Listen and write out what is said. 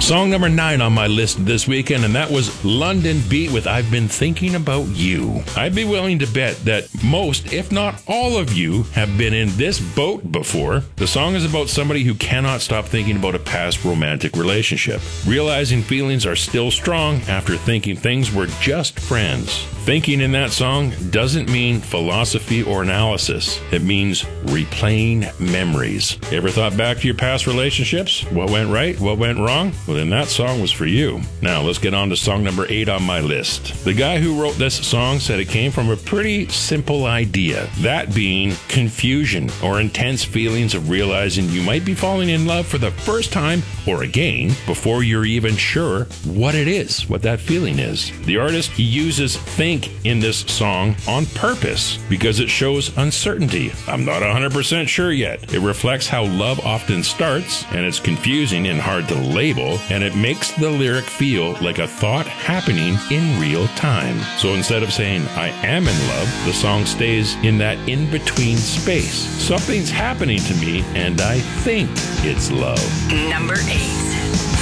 Song number 9 on my list this weekend, and that was London Beat with I've Been Thinking About You. I'd be willing to bet that most, if not all of you, have been in this boat before. The song is about somebody who cannot stop thinking about a past romantic relationship, realizing feelings are still strong after thinking things were just friends. Thinking in that song doesn't mean philosophy or analysis. It means replaying memories. Ever thought back to your past relationships? What went right? What went wrong? Well, then that song was for you. Now, let's get on to song number 8 on my list. The guy who wrote this song said it came from a pretty simple idea, that being confusion or intense feelings of realizing you might be falling in love for the first time or again before you're even sure what it is, what that feeling is. The artist uses think in this song on purpose because it shows uncertainty. I'm not 100% sure yet. It reflects how love often starts, and it's confusing and hard to label, and it makes the lyric feel like a thought happening in real time. So instead of saying I am in love, the song stays in that in-between space. Something's happening to me and I think it's love. Number 8.